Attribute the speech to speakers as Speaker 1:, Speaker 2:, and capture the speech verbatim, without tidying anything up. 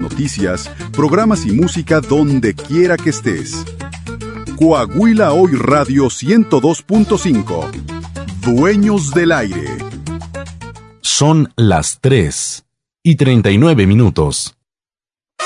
Speaker 1: noticias, programas y música donde quiera que estés. Coahuila Hoy Radio ciento dos punto cinco. Dueños del aire.
Speaker 2: Son las tres y treinta y nueve minutos.